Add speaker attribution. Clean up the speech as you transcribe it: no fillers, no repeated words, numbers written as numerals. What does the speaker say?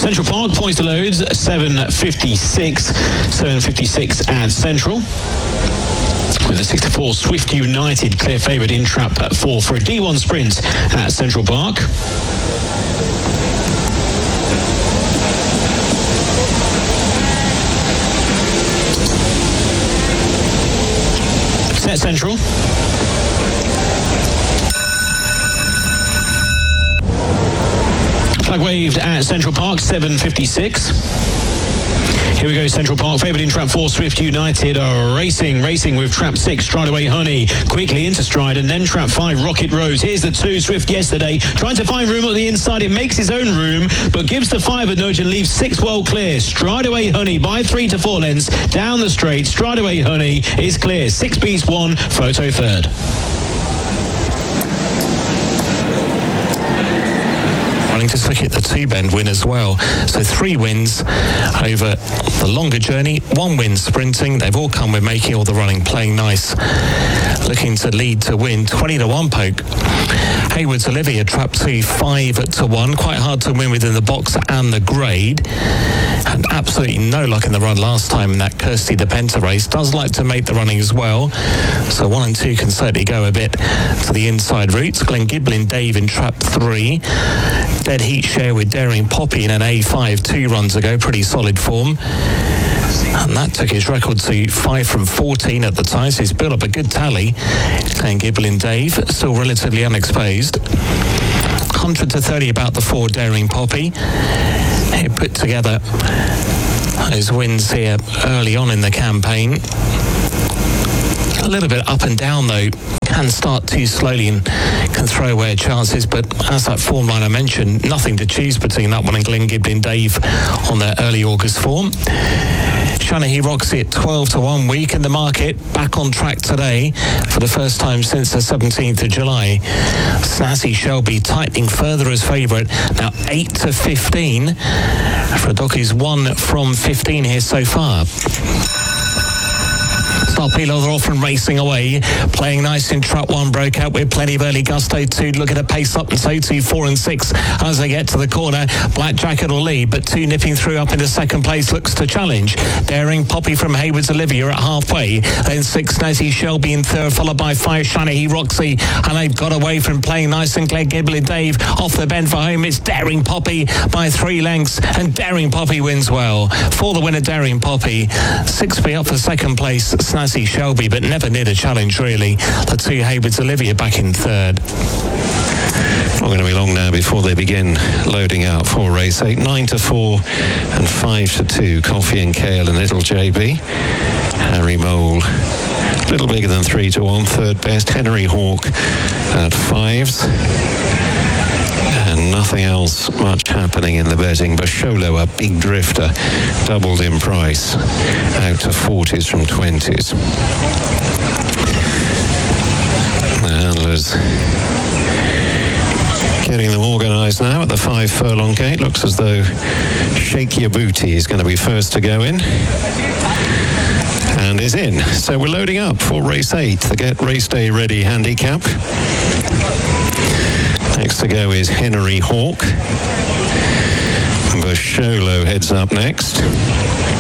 Speaker 1: Central Park, points to loads, 7.56 at Central. With a 64 Swift United clear favourite in trap 4 for a D1 sprint at Central Park. Set Central. Flag waved at Central Park, 7.56. Here we go, Central Park, favourite in trap 4, Swift United are racing with trap 6, Stride Away Honey, quickly into stride, and then trap 5, Rocket Rose. Here's the 2, Swift Yesterday, trying to find room at the inside. It makes its own room, but gives the 5 a nudge and leaves 6 well clear. Stride Away Honey by 3 to 4 lengths down the straight. Stride Away Honey is clear. 6 Beast 1, Photo third.
Speaker 2: Running to Thicket, the 2-bend win as well. So 3 wins over the longer journey, 1 win sprinting. They've all come with making all the running, playing nice. Looking to lead to win, 20 to 1 poke. Hayward's Olivia, trap 2, 5 to 1. Quite hard to win within the box and the grade. And absolutely no luck in the run last time in that Kirsty the Penta race. Does like to make the running as well. So 1 and 2 can certainly go a bit to the inside routes. Glen Giblin Dave in trap 3. Dead heat share with Daring Poppy in an A5 2 runs ago. Pretty solid form. And that took his record to 5 from 14 at the time. So he's built up a good tally. Glen Giblin Dave, still relatively unexposed. 100 to 30 about the 4 Daring Poppy. He put together his wins here early on in the campaign. A little bit up and down though. Can start too slowly and can throw away chances, but as that form line I mentioned, nothing to choose between that one and Glen Giblin Dave on their early August form. Shanahy Roxy at 12 to 1, week in the market, back on track today for the first time since the 17th of July. Snazzy Shelby tightening further as favourite, now 8 to 15 for a dog who's 1 from 15 here so far. Starpilo, they're off and racing away, playing nice in trap 1, broke out with plenty of early gusto. 2 looking to pace up, and so 2, 4 and 6 as they get to the corner. Black Jacket will lead, but 2 nipping through up into second place, looks to challenge. Daring Poppy from Hayward's Olivia at halfway, then 6 Snazzy Shelby in third, followed by 5 Shanahy Roxy, and they've got away from playing nice and Glen Giblin Dave off the bend for home. It's Daring Poppy by 3 lengths, and Daring Poppy wins well. For the winner, Daring Poppy, 6B up for second place, Snazzy Shelby, but never near a challenge really. The 2 Hayward's Olivia back in third.
Speaker 3: Not going to be long now before they begin loading out for race 8. 9 to 4 and 5 to 2. Coffee and Kale and Little JB. Harry Mole, a little bigger than 3 to 1. Third best. Henry Hawk at 5s. And nothing else much happening in the betting. Basholo, a big drifter, doubled in price, out to 40s from 20s. The handlers getting them organised now at the 5 furlong gate. Looks as though Shake Your Booty is going to be first to go in. And is in. So we're loading up for race 8, the Get Race Day Ready handicap. Next to go is Henry Hawk. Basholo heads up next.